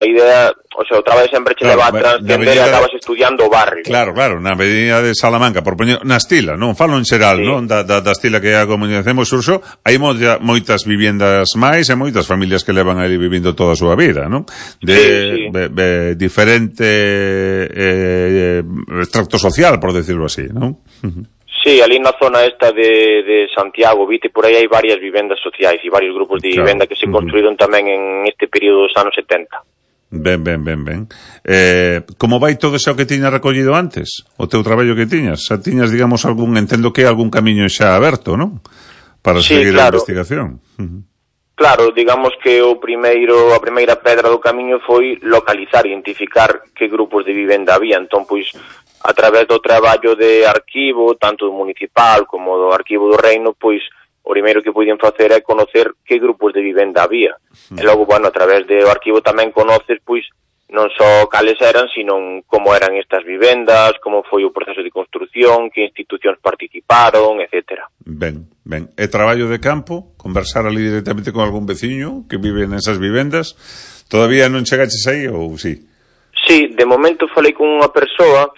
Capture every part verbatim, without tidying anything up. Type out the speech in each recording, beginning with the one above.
a idea, o sea, o traballo sempre che claro, leva a transcender e acabas estudiando o barrio. Claro, claro, na avenida de Salamanca, por poñer, na Estila, non? Falo en xeral, sí. non? Da, da, da Estila que é a comunidade Xurxo, hai moita, moitas viviendas máis e moitas familias que levan ali vivindo toda a súa vida, non? De, sí, sí. de, de diferente eh, extracto social, por decirlo así, non? Sí, ali na zona esta de, de Santiago, viste, por aí hai varias vivendas sociais e varios grupos de claro. vivenda que se construíron uh-huh. tamén en este período dos anos setenta. Ben, ben, ben, ben. Eh, como vai todo xa o que tiñas recollido antes? O teu traballo que tiñas? Xa tiñas, digamos, algún, entendo que algún camiño xa aberto, non? Para sí, seguir claro. a investigación. Uh-huh. Claro, digamos que o primeiro, a primeira pedra do camiño foi localizar, identificar que grupos de vivenda había. Entón, pois, a través do traballo de arquivo, tanto do municipal como do arquivo do reino, pois, o primeiro que podían facer é conocer que grupos de vivenda había. Mm. E logo, bueno, a través do arquivo tamén conoces, pois, non só cales eran, sino como eran estas vivendas, como foi o proceso de construción, que institucións participaron, etcétera. Ben, ben. E traballo de campo? Conversar ali directamente con algún veciño que vive nesas vivendas? Todavía non chegaches aí ou sí? Sí, de momento falei con unha persoa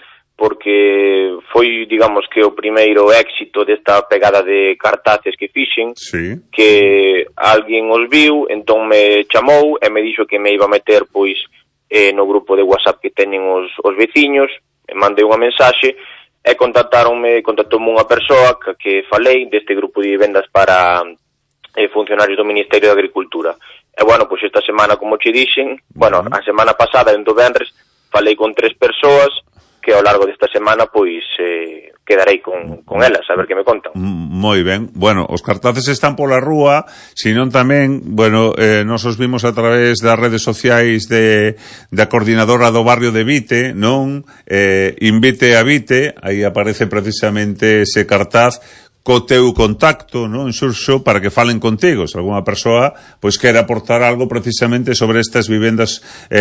porque foi, digamos, que o primeiro éxito desta pegada de cartaces que fixen, sí. que alguén os viu, entón me chamou e me dixo que me iba a meter, pois, eh, no grupo de WhatsApp que teñen os, os veciños, e mandei unha mensaxe, e contactaronme, contactoume unha persoa que, que falei deste grupo de vivendas para eh, funcionarios do Ministerio de Agricultura. E, bueno, pois esta semana, como che dixen, uh-huh. bueno, a semana pasada, dentro do venres, falei con tres persoas, que ao largo desta semana, pois, eh, quedarei con, con elas, a ver que me contan. Moi ben. Bueno, os cartaces están pola rúa, senón tamén, bueno, eh, nos os vimos a través das redes sociais de, da coordinadora do barrio de Vite, non? Eh, Invite a Vite, aí aparece precisamente ese cartaz co teu contacto, non, en Xurxo, para que falen contigo, se algunha persoa pois quere aportar algo precisamente sobre estas vivendas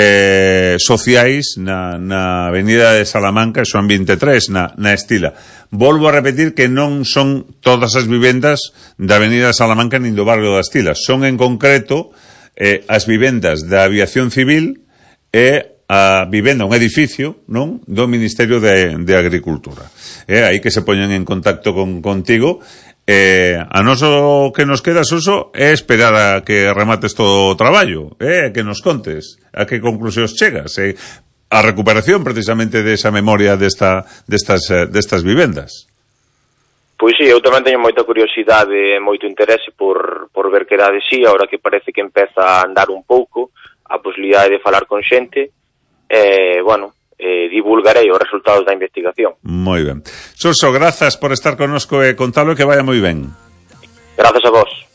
eh, sociais na, na avenida de Salamanca, Xoán vinte e tres, na, na Estila. Volvo a repetir que non son todas as vivendas da avenida de Salamanca nin do barrio da Estila, son en concreto eh, as vivendas da aviación civil e a vivenda, un edificio, non, do Ministerio de, de Agricultura. É eh, aí que se poñen en contacto con contigo. Eh, a noso que nos queda, Suso, é esperar a que remates todo o traballo, eh, que nos contes a que conclusións chegas, eh, a recuperación precisamente desa memoria desta, destas, destas vivendas. Pois sí, eu tamén teño moita curiosidade e moito interese por, por ver que dá de sí, agora que parece que empeza a andar un pouco a posibilidade de falar con xente. Eh, bueno, eh, divulgarei os resultados da investigación. Moi ben. Suso, grazas por estar connosco e contalo, que vaya moi ben. Grazas a vos.